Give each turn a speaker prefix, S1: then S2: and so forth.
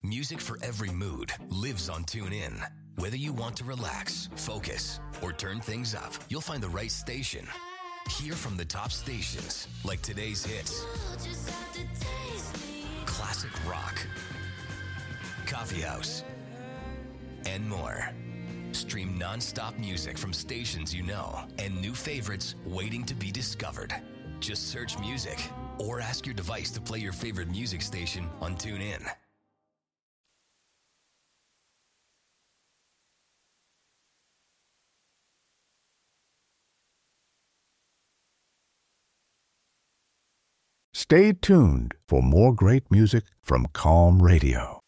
S1: Music for every mood lives on TuneIn. Whether you want to relax, focus, or turn things up, you'll find the right station. Hear from the top stations like today's hits, classic rock, coffee house, and more. Stream non-stop music from stations you know and new favorites waiting to be discovered. Just search music or ask your device to play your favorite music station on TuneIn.
S2: Stay tuned for more great music from Calm Radio.